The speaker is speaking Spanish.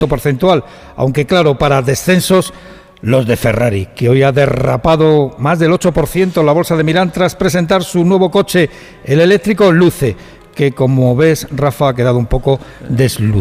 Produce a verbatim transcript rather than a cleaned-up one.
porcentual, aunque claro, para descensos los de Ferrari, que hoy ha derrapado más del ocho por ciento en la bolsa de Milán tras presentar su nuevo coche, el eléctrico Luce, que como ves, Rafa, ha quedado un poco deslucido.